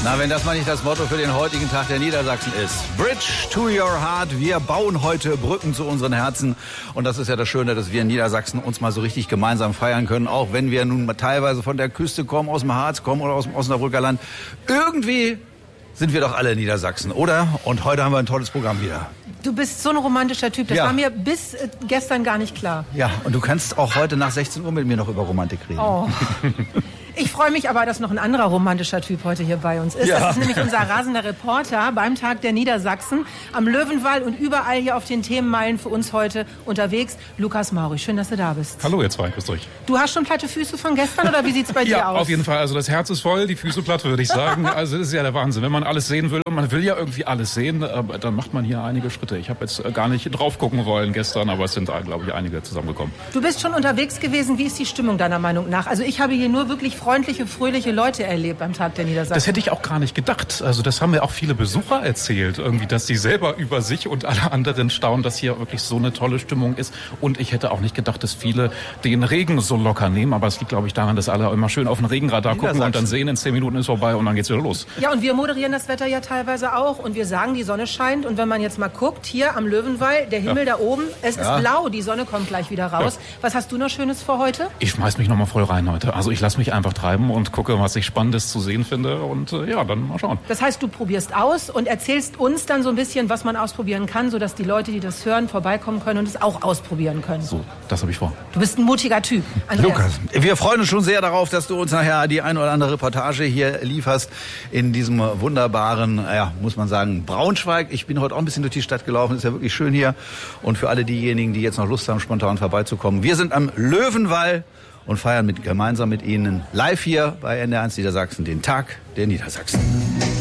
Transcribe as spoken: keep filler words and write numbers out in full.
Na, wenn das mal nicht das Motto für den heutigen Tag der Niedersachsen ist. Bridge to your heart. Wir bauen heute Brücken zu unseren Herzen. Und das ist ja das Schöne, dass wir in Niedersachsen uns mal so richtig gemeinsam feiern können. Auch wenn wir nun teilweise von der Küste kommen, aus dem Harz kommen oder aus dem Osnabrücker Land. Irgendwie sind wir doch alle in Niedersachsen, oder? Und heute haben wir ein tolles Programm wieder. Du bist so ein romantischer Typ. Das Ja. war mir bis äh, gestern gar nicht klar. Ja, und du kannst auch heute nach sechzehn Uhr mit mir noch über Romantik reden. Oh. Ich freue mich aber, dass noch ein anderer romantischer Typ heute hier bei uns ist. Ja. Das ist nämlich unser rasender Reporter beim Tag der Niedersachsen am Löwenwall und überall hier auf den Themenmeilen für uns heute unterwegs. Lukas Mauri, schön, dass du da bist. Hallo ihr zwei, grüßt euch. Du hast schon platte Füße von gestern oder wie sieht's bei dir Ja, aus? auf jeden Fall. Also das Herz ist voll, die Füße platt, würde ich sagen. Also das ist ja der Wahnsinn. Wenn man alles sehen will, und man will ja irgendwie alles sehen, aber dann macht man hier einige Schritte. Ich habe jetzt gar nicht drauf gucken wollen gestern, aber es sind, glaube ich, einige zusammengekommen. Du bist schon unterwegs gewesen. Wie ist die Stimmung deiner Meinung nach? Also ich habe hier nur wirklich freundliche, fröhliche Leute erlebt beim Tag der Niedersachsen. Das hätte ich auch gar nicht gedacht. Also das haben mir auch viele Besucher erzählt, irgendwie, dass sie selber über sich und alle anderen staunen, dass hier wirklich so eine tolle Stimmung ist. Und ich hätte auch nicht gedacht, dass viele den Regen so locker nehmen. Aber es liegt, glaube ich, daran, dass alle immer schön auf den Regenradar gucken und dann sehen, in zehn Minuten ist vorbei und dann geht's wieder los. Ja, und wir moderieren das Wetter ja teilweise auch und wir sagen, die Sonne scheint. Und wenn man jetzt mal guckt, hier am Löwenwall, der Himmel Ja. da oben, es Ja. ist blau, die Sonne kommt gleich wieder raus. Ja. Was hast du noch Schönes für heute? Ich schmeiß mich nochmal voll rein heute. Also ich lasse mich einfach treiben und gucke, was ich Spannendes zu sehen finde. Und äh, ja, dann mal schauen. Das heißt, du probierst aus und erzählst uns dann so ein bisschen, was man ausprobieren kann, sodass die Leute, die das hören, vorbeikommen können und es auch ausprobieren können. So, das habe ich vor. Du bist ein mutiger Typ. Andreas. Lukas, wir freuen uns schon sehr darauf, dass du uns nachher die ein oder andere Reportage hier lieferst in diesem wunderbaren, ja, muss man sagen, Braunschweig. Ich bin heute auch ein bisschen durch die Stadt gelaufen, ist ja wirklich schön hier. Und für alle diejenigen, die jetzt noch Lust haben, spontan vorbeizukommen, wir sind am Löwenwall und feiern mit, gemeinsam mit Ihnen live hier bei N D R eins Niedersachsen den Tag der Niedersachsen.